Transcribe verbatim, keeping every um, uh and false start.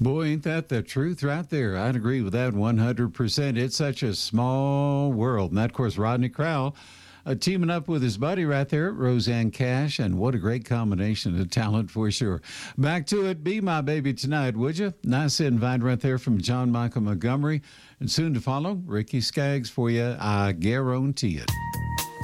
Boy, ain't that the truth right there. I'd agree with that one hundred percent. It's such a small world. And that, of course, Rodney Crowell uh, teaming up with his buddy right there, Roseanne Cash. And what a great combination of talent for sure. Back to it. Be My Baby Tonight, would you? Nice invite right there from John Michael Montgomery. And soon to follow, Ricky Skaggs for you. I guarantee it.